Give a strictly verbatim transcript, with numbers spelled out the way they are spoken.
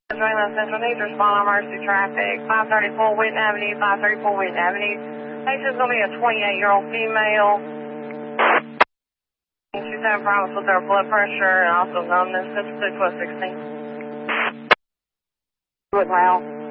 Raymond Central needs to respond to emergency traffic. five thirty-four Whitten Avenue, five thirty-four Whitten Avenue. Patient's going to be a twenty-eight-year-old female. She's having problems with her blood pressure and also numbness. It's six one sixteen. Whitten House.